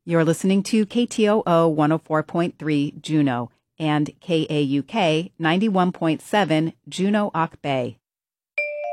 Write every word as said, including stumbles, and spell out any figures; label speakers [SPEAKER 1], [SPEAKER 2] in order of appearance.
[SPEAKER 1] You're listening to K T O O one oh four point three Juneau and K A U K ninety-one point seven Juneau-Ock Bay.